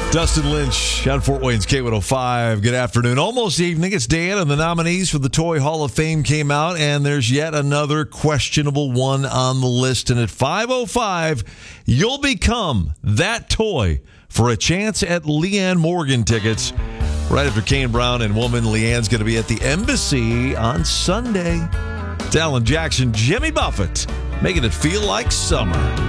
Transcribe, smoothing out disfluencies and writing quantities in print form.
Dustin Lynch on Fort Wayne's K105. Good afternoon. Almost evening. It's Dan, and the nominees for the Toy Hall of Fame came out, and there's yet another questionable one on the list. And at 5:05, you'll become that toy for a chance at Leanne Morgan tickets. Right after Kane Brown and Woman, Leanne's going to be at the Embassy on Sunday. It's Alan Jackson, Jimmy Buffett, making it feel like summer.